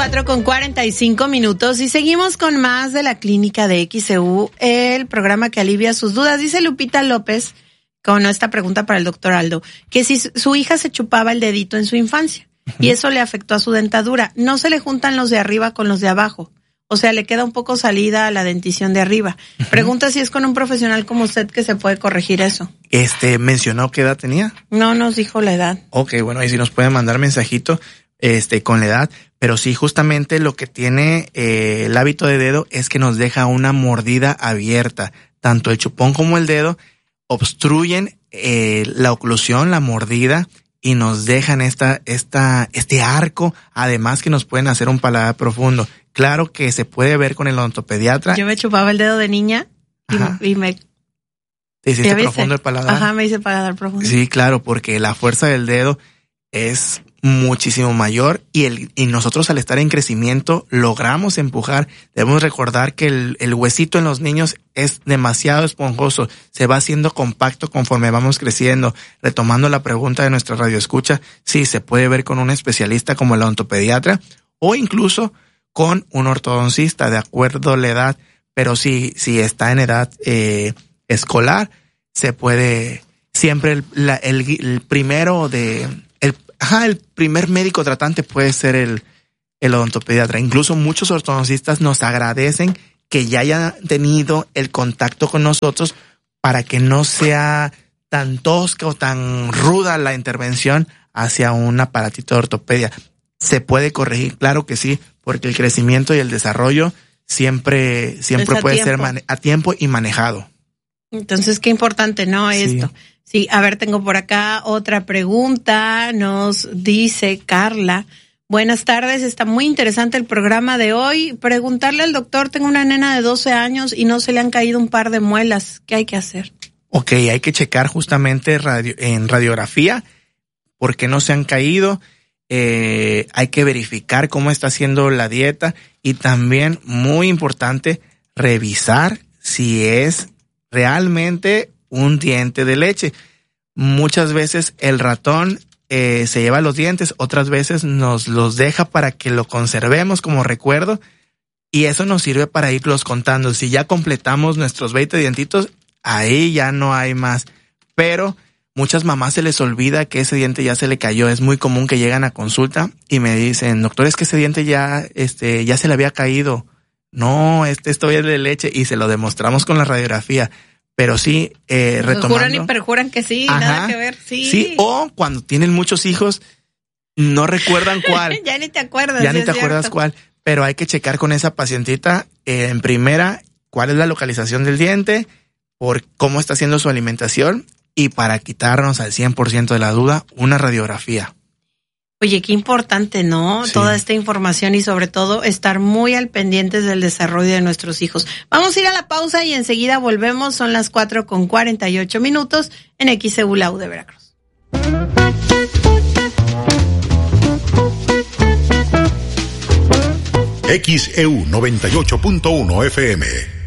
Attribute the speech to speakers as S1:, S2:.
S1: 4:45 y seguimos con más de la clínica de XEU, el programa que alivia sus dudas. Dice Lupita López, con esta pregunta para el doctor Aldo, que si su hija se chupaba el dedito en su infancia y eso le afectó a su dentadura, no se le juntan los de arriba con los de abajo. O sea, le queda un poco salida a la dentición de arriba. Pregunta si es con un profesional como usted que se puede corregir eso.
S2: ¿Mencionó qué edad tenía?
S1: No nos dijo la edad.
S2: Ok, bueno, ahí sí nos pueden mandar mensajito, con la edad. Pero sí, justamente lo que tiene el hábito de dedo es que nos deja una mordida abierta. Tanto el chupón como el dedo obstruyen la oclusión, la mordida, y nos dejan este arco, además que nos pueden hacer un paladar profundo. Claro que se puede ver con el odontopediatra.
S1: Yo me chupaba el dedo de niña y me...
S2: ¿Te hiciste profundo el paladar?
S1: Ajá, me hice paladar profundo.
S2: Sí, claro, porque la fuerza del dedo es muchísimo mayor y nosotros al estar en crecimiento logramos empujar. Debemos recordar que el huesito en los niños es demasiado esponjoso, se va haciendo compacto conforme vamos creciendo. Retomando la pregunta de nuestra radioescucha, sí, se puede ver con un especialista como el odontopediatra o incluso con un ortodoncista, de acuerdo a la edad, pero si está en edad escolar, se puede siempre el primero el primer médico tratante puede ser el odontopediatra. Incluso muchos ortodoncistas nos agradecen que ya hayan tenido el contacto con nosotros para que no sea tan tosca o tan ruda la intervención hacia un aparatito de ortopedia. ¿Se puede corregir? Claro que sí, porque el crecimiento y el desarrollo siempre puede ser a tiempo y manejado.
S1: Entonces, qué importante, ¿no?
S2: Sí.
S1: Esto. Sí, a ver, tengo por acá otra pregunta. Nos dice Carla. Buenas tardes, está muy interesante el programa de hoy. Preguntarle al doctor, tengo una nena de 12 años y no se le han caído un par de muelas. ¿Qué hay que hacer?
S2: Ok, hay que checar justamente en radiografía por qué no se han caído. Hay que verificar cómo está haciendo la dieta y también, muy importante, revisar si es realmente un diente de leche. Muchas veces el ratón se lleva los dientes, otras veces nos los deja para que lo conservemos como recuerdo y eso nos sirve para irlos contando. Si ya completamos nuestros 20 dientitos, ahí ya no hay más. Pero muchas mamás se les olvida que ese diente ya se le cayó. Es muy común que llegan a consulta y me dicen, doctor, es que ese diente ya se le había caído. No, esto es de leche y se lo demostramos con la radiografía. Pero sí, retomando.
S1: Juran y perjuran que sí, ajá, nada que ver, sí.
S2: Sí, o cuando tienen muchos hijos, no recuerdan cuál.
S1: Ya ni te acuerdas.
S2: Ya ni te acuerdas cuál. Pero hay que checar con esa pacientita, en primera, cuál es la localización del diente, por cómo está haciendo su alimentación y para quitarnos al 100% de la duda, una radiografía.
S1: Oye, qué importante, ¿no? Sí. Toda esta información y sobre todo estar muy al pendientes del desarrollo de nuestros hijos. Vamos a ir a la pausa y enseguida volvemos. Son las 4:48 en XEU La U de Veracruz.
S3: XEU 98.1 FM.